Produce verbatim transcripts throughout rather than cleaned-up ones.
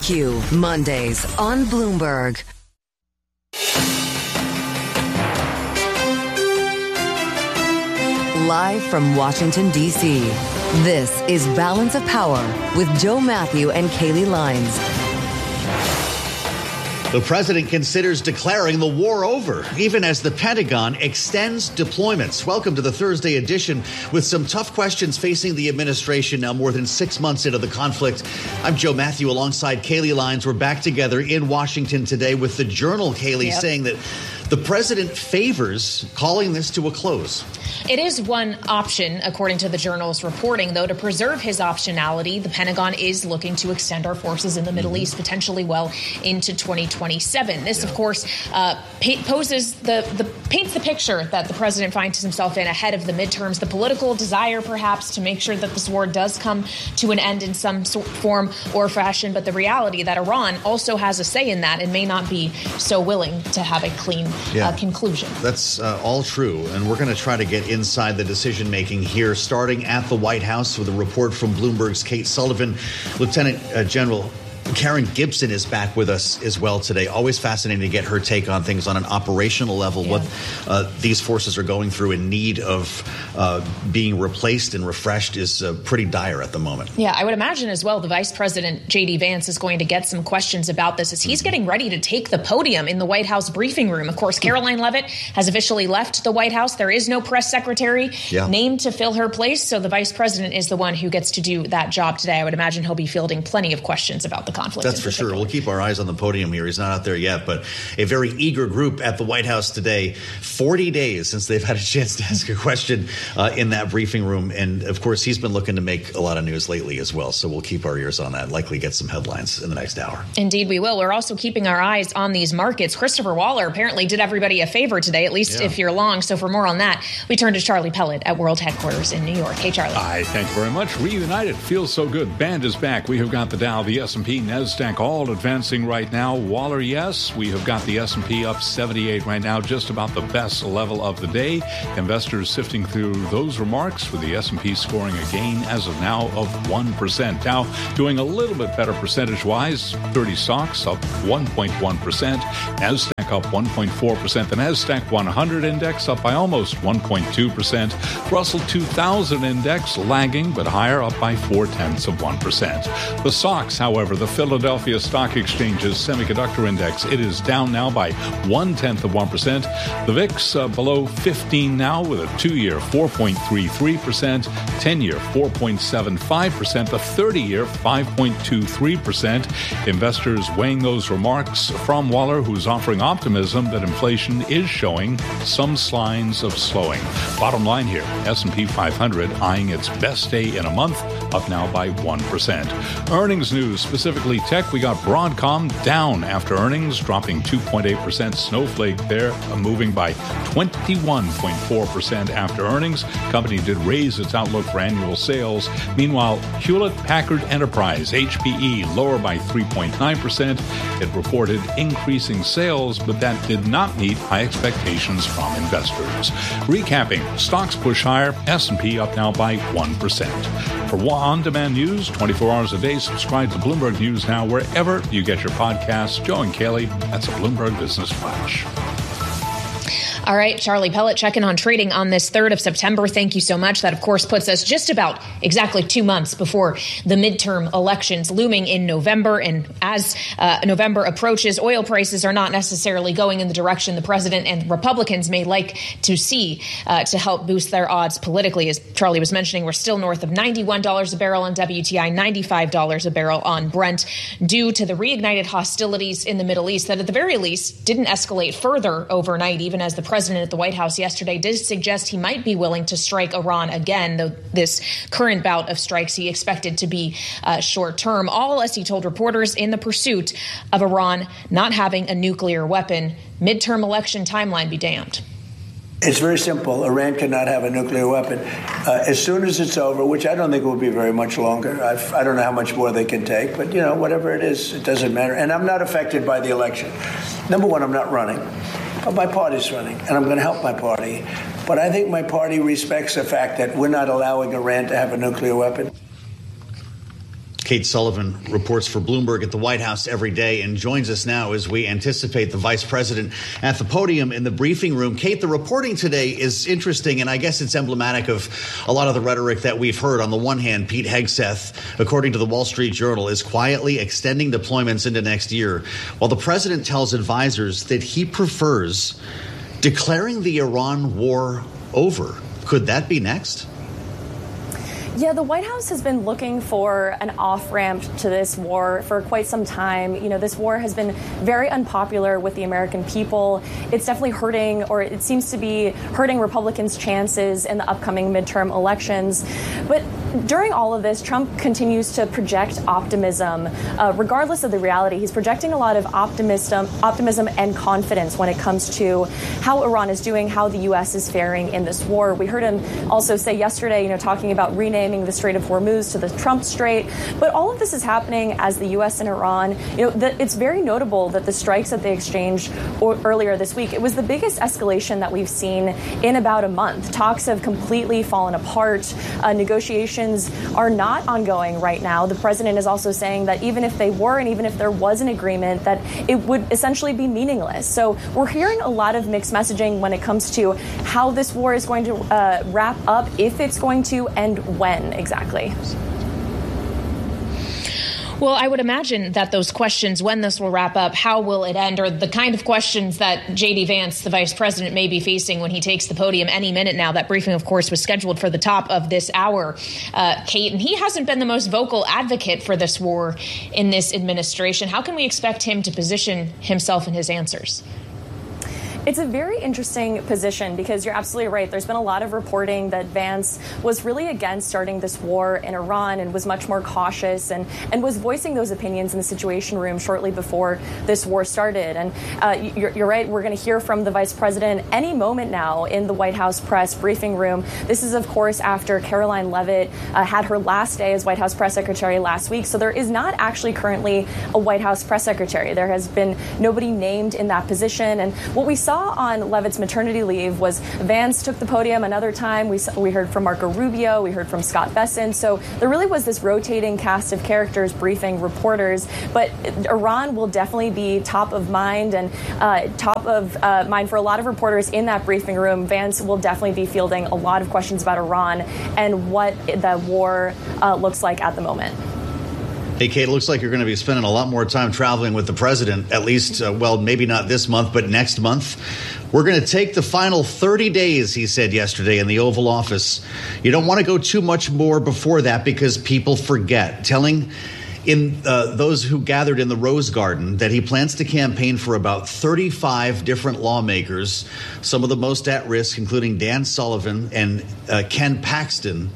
Q, Mondays on Bloomberg. Live from Washington, D C, this is Balance of Power with Joe Matthew and Kaylee Lines. The president considers declaring the war over, even as the Pentagon extends deployments. Welcome to the Thursday edition with some tough questions facing the administration now more than six months into the conflict. I'm Joe Matthew alongside Kaylee Lines. We're back together in Washington today with the Journal, Kaylee, yep. saying that the president favors calling this to a close. It is one option, according to the Journal's reporting, though, to preserve his optionality. The Pentagon is looking to extend our forces in the Middle mm-hmm. East potentially well into twenty twenty-seven. This, yeah. of course, uh, poses the, the paints the picture that the president finds himself in ahead of the midterms, the political desire, perhaps, to make sure that this war does come to an end in some sort, form or fashion. But the reality that Iran also has a say in that and may not be so willing to have a clean yeah. uh, conclusion. That's uh, all true. And we're going to try to get inside the decision making here, starting at the White House with a report from Bloomberg's Kate Sullivan. Lieutenant uh, General Karen Gibson is back with us as well today. Always fascinating to get her take on things on an operational level, yeah. what uh, these forces are going through in need of uh, being replaced and refreshed is uh, pretty dire at the moment. Yeah, I would imagine as well the Vice President, J D Vance, is going to get some questions about this as he's mm-hmm. getting ready to take the podium in the White House briefing room. Of course, Caroline Leavitt has officially left the White House. There is no press secretary yeah. named to fill her place, so the Vice President is the one who gets to do that job today. I would imagine he'll be fielding plenty of questions about the conflict. That's for sure. We'll keep our eyes on the podium here. He's not out there yet, but a very eager group at the White House today. forty days since they've had a chance to ask a question uh, in that briefing room. And, of course, he's been looking to make a lot of news lately as well. So we'll keep our ears on that. Likely get some headlines in the next hour. Indeed, we will. We're also keeping our eyes on these markets. Christopher Waller apparently did everybody a favor today, at least yeah. if you're long. So for more on that, we turn to Charlie Pellet at World Headquarters in New York. Hey, Charlie. Hi, thank you very much. Reunited. Feels so good. Band is back. We have got the Dow, the S and P, NASDAQ all advancing right now. Waller, yes. We have got the S and P up seventy-eight right now, just about the best level of the day. Investors sifting through those remarks with the S and P scoring a gain as of now of one percent. Dow doing a little bit better percentage-wise. thirty stocks up one point one percent. NASDAQ up one point four percent. The NASDAQ one hundred index up by almost one point two percent. Russell two thousand index lagging but higher, up by four tenths of one percent. The S O X, however, the Philadelphia Stock Exchange's semiconductor index, it is down now by one tenth of one percent. The V I X uh, below fifteen now with a two-year four point three three percent, ten-year four point seven five percent, the thirty-year five point two three percent. Investors weighing those remarks from Waller, who's offering optimism that inflation is showing some signs of slowing. Bottom line here, S and P five hundred eyeing its best day in a month, up now by one percent. Earnings news, specifically tech, we got Broadcom down after earnings, dropping two point eight percent. Snowflake there, moving by twenty-one point four percent after earnings. Company did raise its outlook for annual sales. Meanwhile, Hewlett-Packard Enterprise, H P E, lower by three point nine percent. It reported increasing sales, but that did not meet high expectations from investors. Recapping, stocks push higher, S and P up now by one percent. For on-demand news, twenty-four hours a day, subscribe to Bloomberg News Now wherever you get your podcasts. Joe and Kaylee, that's a Bloomberg Business Flash. All right, Charlie Pellet checking on trading on this third of September. Thank you so much. That, of course, puts us just about exactly two months before the midterm elections looming in November. And as uh, November approaches, oil prices are not necessarily going in the direction the president and Republicans may like to see uh, to help boost their odds politically. As Charlie was mentioning, we're still north of ninety-one dollars a barrel on W T I, ninety-five dollars a barrel on Brent, due to the reignited hostilities in the Middle East that at the very least didn't escalate further overnight, even as the president at the White House yesterday did suggest he might be willing to strike Iran again, though this current bout of strikes he expected to be uh, short term, all as he told reporters in the pursuit of Iran not having a nuclear weapon. Midterm election timeline be damned. It's very simple. Iran cannot have a nuclear weapon. Uh, as soon as it's over, which I don't think will be very much longer. I've, I don't know how much more they can take, but, you know, whatever it is, it doesn't matter. And I'm not affected by the election. Number one, I'm not running. But my party's running, and I'm going to help my party. But I think my party respects the fact that we're not allowing Iran to have a nuclear weapon. Kate Sullivan reports for Bloomberg at the White House every day and joins us now as we anticipate the vice president at the podium in the briefing room. Kate, the reporting today is interesting, and I guess it's emblematic of a lot of the rhetoric that we've heard. On the one hand, Pete Hegseth, according to the Wall Street Journal, is quietly extending deployments into next year, while the president tells advisors that he prefers declaring the Iran war over. Could that be next? Yeah, the White House has been looking for an off-ramp to this war for quite some time. You know, this war has been very unpopular with the American people. It's definitely hurting, or it seems to be hurting Republicans' chances in the upcoming midterm elections. But during all of this, Trump continues to project optimism, uh, regardless of the reality. He's projecting a lot of optimism, optimism and confidence when it comes to how Iran is doing, how the U S is faring in this war. We heard him also say yesterday, you know, talking about renaming the Strait of Hormuz to the Trump Strait. But all of this is happening as the U S and Iran, you know, the, it's very notable that the strikes that they exchanged or, earlier this week, it was the biggest escalation that we've seen in about a month. Talks have completely fallen apart. Uh, negotiations are not ongoing right now. The president is also saying that even if they were, and even if there was an agreement, that it would essentially be meaningless. So we're hearing a lot of mixed messaging when it comes to how this war is going to uh, wrap up, if it's going to, and when exactly. Well, I would imagine that those questions, when this will wrap up, how will it end, are the kind of questions that J D Vance, the vice president, may be facing when he takes the podium any minute now. That briefing, of course, was scheduled for the top of this hour, uh, Kate, and he hasn't been the most vocal advocate for this war in this administration. How can we expect him to position himself in his answers? It's a very interesting position because you're absolutely right. There's been a lot of reporting that Vance was really against starting this war in Iran and was much more cautious and, and was voicing those opinions in the Situation Room shortly before this war started. And uh, you're, you're right. We're going to hear from the vice president any moment now in the White House press briefing room. This is, of course, after Caroline Leavitt uh, had her last day as White House press secretary last week. So there is not actually currently a White House press secretary. There has been nobody named in that position. And what we saw on Leavitt's maternity leave was Vance took the podium another time. We we heard from Marco Rubio. We heard from Scott Bessent. So there really was this rotating cast of characters briefing reporters. But Iran will definitely be top of mind and uh, top of uh, mind for a lot of reporters in that briefing room. Vance will definitely be fielding a lot of questions about Iran and what the war uh, looks like at the moment. Hey, Kate, it looks like you're going to be spending a lot more time traveling with the president, at least, uh, well, maybe not this month, but next month. We're going to take the final thirty days, he said yesterday in the Oval Office. You don't want to go too much more before that because people forget. Telling in uh, those who gathered in the Rose Garden that he plans to campaign for about thirty-five different lawmakers, some of the most at risk, including Dan Sullivan and uh, Ken Paxton.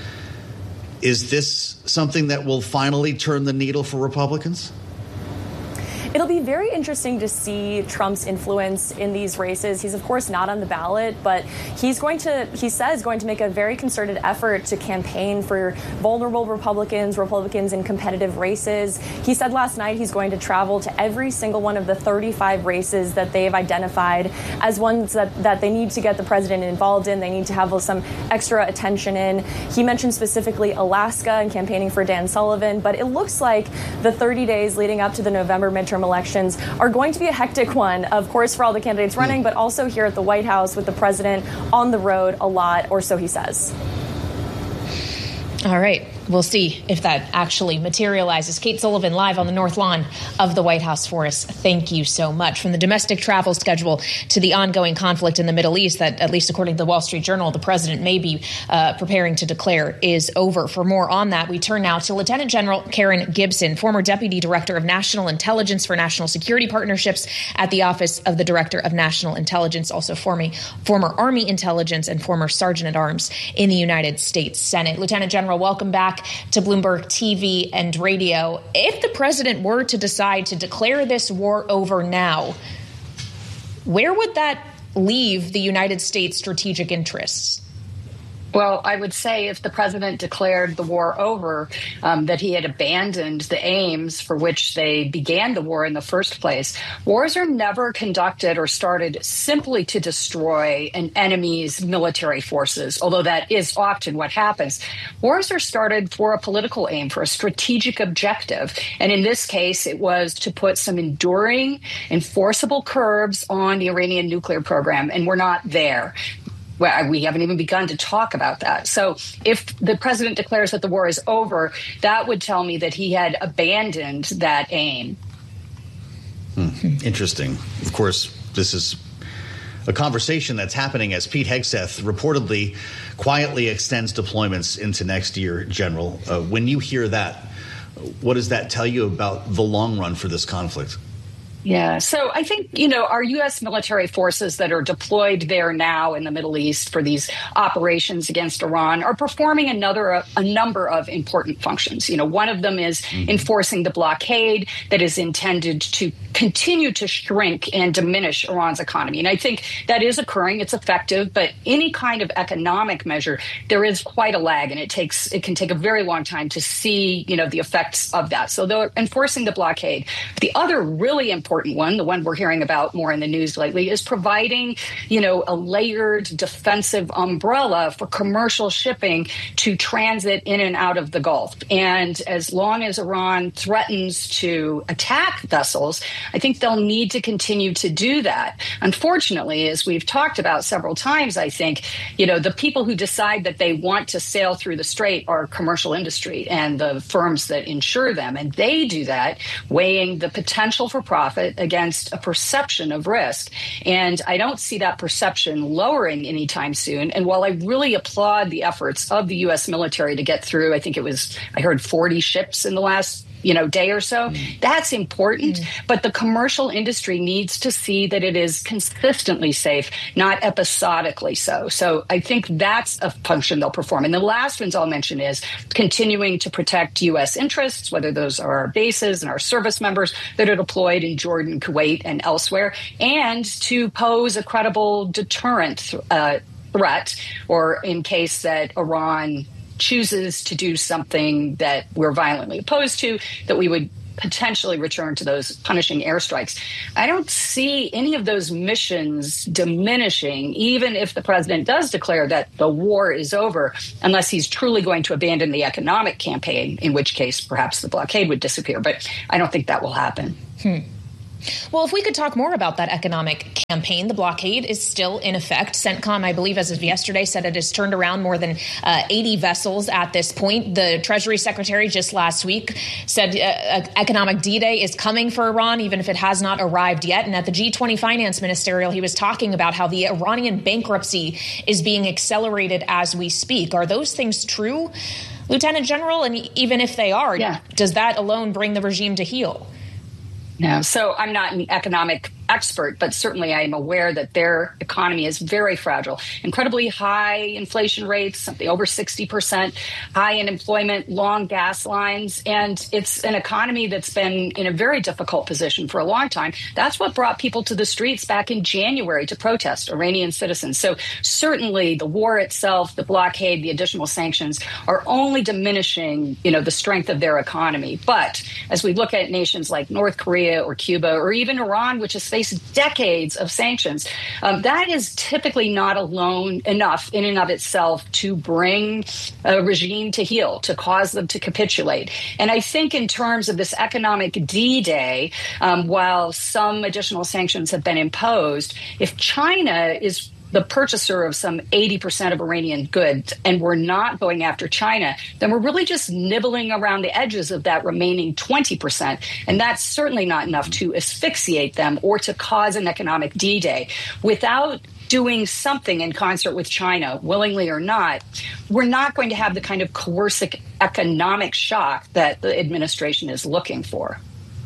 Is this something that will finally turn the needle for Republicans? It'll be very interesting to see Trump's influence in these races. He's, of course, not on the ballot, but he's going to, he says, going to make a very concerted effort to campaign for vulnerable Republicans, Republicans in competitive races. He said last night he's going to travel to every single one of the thirty-five races that they've identified as ones that, that they need to get the president involved in. They need to have some extra attention in. He mentioned specifically Alaska and campaigning for Dan Sullivan, but it looks like the thirty days leading up to the November midterm elections are going to be a hectic one, of course, for all the candidates running, but also here at the White House with the president on the road a lot, or so he says. All right. We'll see if that actually materializes. Kate Sullivan live on the North Lawn of the White House for us. Thank you so much. From the domestic travel schedule to the ongoing conflict in the Middle East that, at least according to the Wall Street Journal, the president may be uh, preparing to declare is over. For more on that, we turn now to Lieutenant General Karen Gibson, former Deputy Director of National Intelligence for National Security Partnerships at the Office of the Director of National Intelligence, also former, former Army Intelligence and former Sergeant at Arms in the United States Senate. Lieutenant General, welcome back to Bloomberg T V and radio. If the president were to decide to declare this war over now, where would that leave the United States strategic interests? Well, I would say if the president declared the war over, um, that he had abandoned the aims for which they began the war in the first place. Wars are never conducted or started simply to destroy an enemy's military forces, although that is often what happens. Wars are started for a political aim, for a strategic objective. And in this case, it was to put some enduring, enforceable curbs on the Iranian nuclear program, and we're not there. Well, we haven't even begun to talk about that. So if the president declares that the war is over, that would tell me that he had abandoned that aim. Hmm. Interesting. Of course, this is a conversation that's happening as Pete Hegseth reportedly quietly extends deployments into next year, General. Uh, when you hear that, what does that tell you about the long run for this conflict? Yeah. So I think, you know, our U S military forces that are deployed there now in the Middle East for these operations against Iran are performing another a number of important functions. You know, one of them is mm-hmm. enforcing the blockade that is intended to continue to shrink and diminish Iran's economy. And I think that is occurring. It's effective. But any kind of economic measure, there is quite a lag, and it takes it can take a very long time to see, you know, the effects of that. So they're enforcing the blockade. The other really important one, the one we're hearing about more in the news lately, is providing, you know, a layered defensive umbrella for commercial shipping to transit in and out of the Gulf. And as long as Iran threatens to attack vessels, I think they'll need to continue to do that. Unfortunately, as we've talked about several times, I think, you know, the people who decide that they want to sail through the strait are commercial industry and the firms that insure them. And they do that weighing the potential for profit against a perception of risk. And I don't see that perception lowering anytime soon. And while I really applaud the efforts of the U S military to get through, I think it was, I heard forty ships in the last you know, day or so. Mm. That's important. Mm. But the commercial industry needs to see that it is consistently safe, not episodically so. So I think that's a function they'll perform. And the last ones I'll mention is continuing to protect U S interests, whether those are our bases and our service members that are deployed in Jordan, Kuwait, and elsewhere, and to pose a credible deterrent uh, threat, or in case that Iran chooses to do something that we're violently opposed to, that we would potentially return to those punishing airstrikes. I don't see any of those missions diminishing, even if the president does declare that the war is over, unless he's truly going to abandon the economic campaign, in which case perhaps the blockade would disappear. But I don't think that will happen. Hmm. Well, if we could talk more about that economic campaign, the blockade is still in effect. CENTCOM, I believe, as of yesterday, said it has turned around more than uh, eighty vessels at this point. The Treasury Secretary just last week said uh, economic D-Day is coming for Iran, even if it has not arrived yet. And at the G twenty Finance Ministerial, he was talking about how the Iranian bankruptcy is being accelerated as we speak. Are those things true, Lieutenant General? And even if they are, yeah. does that alone bring the regime to heel? No. So I'm not an economic expert, but certainly I am aware that their economy is very fragile, incredibly high inflation rates, something over sixty percent, high unemployment, long gas lines, and it's an economy that's been in a very difficult position for a long time. That's what brought people to the streets back in January to protest, Iranian citizens. So certainly the war itself, the blockade, the additional sanctions are only diminishing, you know, the strength of their economy. But as we look at nations like North Korea or Cuba or even Iran, which is faced decades of sanctions, um, that is typically not alone enough in and of itself to bring a regime to heel, to cause them to capitulate. And I think in terms of this economic D-Day, um, while some additional sanctions have been imposed, if China is the purchaser of some eighty percent of Iranian goods, and we're not going after China, then we're really just nibbling around the edges of that remaining twenty percent. And that's certainly not enough to asphyxiate them or to cause an economic D-Day. Without doing something in concert with China, willingly or not, we're not going to have the kind of coercive economic shock that the administration is looking for.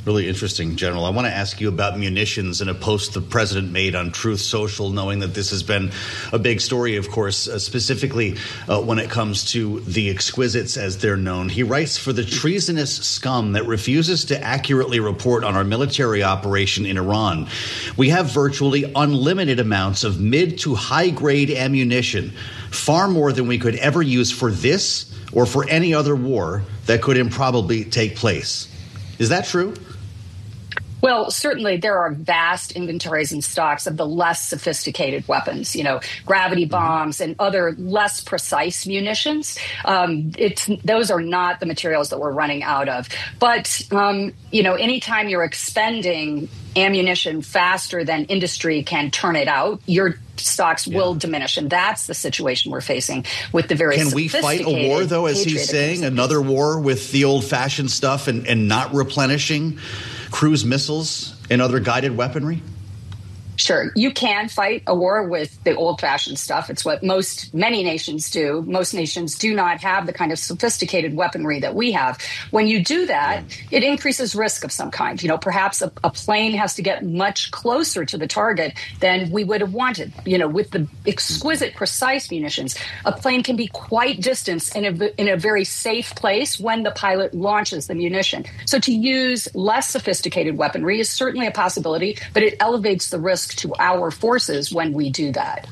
Really interesting, General. I want to ask you about munitions and a post the president made on Truth Social, knowing that this has been a big story, of course, uh, specifically uh, when it comes to the exquisites, as they're known. He writes, "For the treasonous scum that refuses to accurately report on our military operation in Iran, we have virtually unlimited amounts of mid to high grade ammunition, far more than we could ever use for this or for any other war that could improbably take place." Is that true? Well, certainly there are vast inventories and stocks of the less sophisticated weapons, you know, gravity bombs and other less precise munitions. Um, it's those are not the materials that we're running out of. But, um, you know, anytime you're expending ammunition faster than industry can turn it out, your stocks yeah. will diminish. And that's the situation we're facing with the very Can we fight a war, though, as he's saying, another war with the old-fashioned stuff and, and not replenishing cruise missiles and other guided weaponry? Sure. You can fight a war with the old-fashioned stuff. It's what most, many nations do. Most nations do not have the kind of sophisticated weaponry that we have. When you do that, yeah. it increases risk of some kind. You know, perhaps a, a plane has to get much closer to the target than we would have wanted. You know, with the exquisite, precise munitions, a plane can be quite distant in a, in a very safe place when the pilot launches the munition. So to use less sophisticated weaponry is certainly a possibility, but it elevates the risk to our forces when we do that.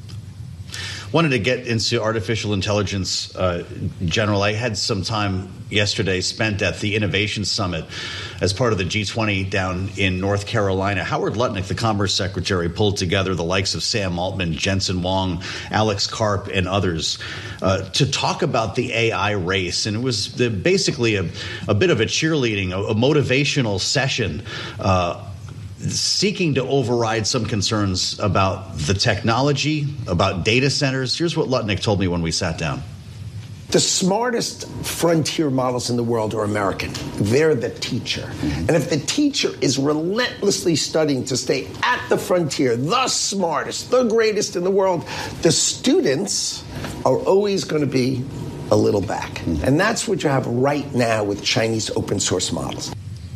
Wanted to get into artificial intelligence, uh, General. I had some time yesterday spent at the Innovation Summit as part of the G twenty down in North Carolina. Howard Lutnick, the Commerce Secretary, pulled together the likes of Sam Altman, Jensen Huang, Alex Karp, and others uh, to talk about the A I race. And it was the, basically a, a bit of a cheerleading, a, a motivational session uh seeking to override some concerns about the technology, about data centers. Here's what Lutnick told me when we sat down. The smartest frontier models in the world are American. They're the teacher. Mm-hmm. And if the teacher is relentlessly studying to stay at the frontier, the smartest, the greatest in the world, the students are always going to be a little back. Mm-hmm. And that's what you have right now with Chinese open source models.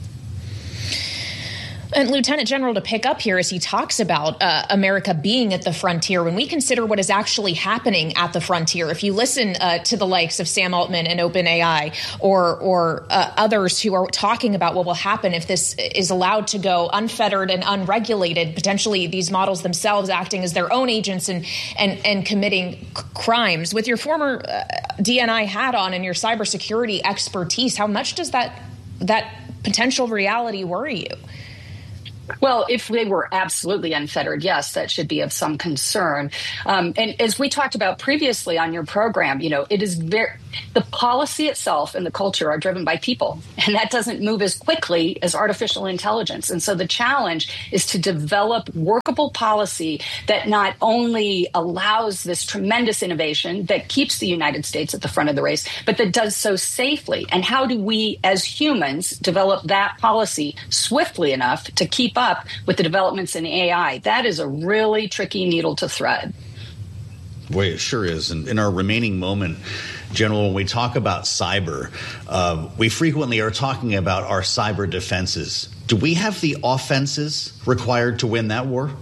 And Lieutenant General, to pick up here as he talks about uh, America being at the frontier, when we consider what is actually happening at the frontier, if you listen uh, to the likes of Sam Altman and OpenAI or or uh, others who are talking about what will happen if this is allowed to go unfettered and unregulated, potentially these models themselves acting as their own agents and and, and committing c- crimes. With your former uh, D N I hat on and your cybersecurity expertise, how much does that that potential reality worry you? Well, if they were absolutely unfettered, yes, that should be of some concern. Um, and as we talked about previously on your program, you know, it is very the policy itself and the culture are driven by people, and that doesn't move as quickly as artificial intelligence. And so the challenge is to develop workable policy that not only allows this tremendous innovation that keeps the United States at the front of the race, but that does so safely. And how do we as humans develop that policy swiftly enough to keep up with the developments in A I? That is a really tricky needle to thread. Boy, it sure is. And in our remaining moment, General, when we talk about cyber, uh, we frequently are talking about our cyber defenses. Do we have the offenses required to win that war?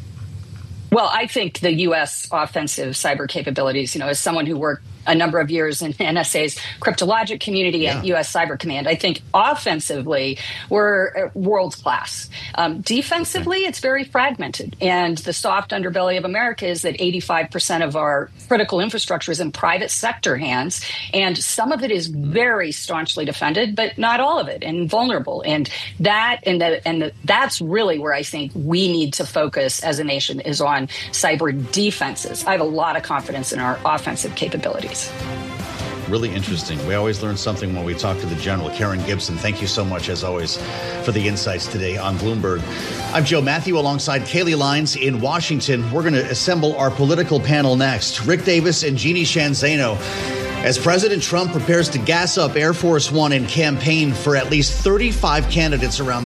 Well, I think the U S offensive cyber capabilities, you know, as someone who worked a number of years in N S A's cryptologic community yeah. at U S Cyber Command, I think offensively we're world class. Um, defensively, okay. it's very fragmented. And the soft underbelly of America is that eighty-five percent of our critical infrastructure is in private sector hands. And some of it is very staunchly defended, but not all of it, and vulnerable. And that and the, and the, that's really where I think we need to focus as a nation, is on cyber defenses. I have a lot of confidence in our offensive capabilities. Really interesting. We always learn something when we talk to the General. Karen Gibson, thank you so much, as always, for the insights today on Bloomberg. I'm Joe Matthew alongside Kaylee Lines in Washington. We're going to assemble our political panel next. Rick Davis and Jeannie Shanzano. As President Trump prepares to gas up Air Force One and campaign for at least thirty-five candidates around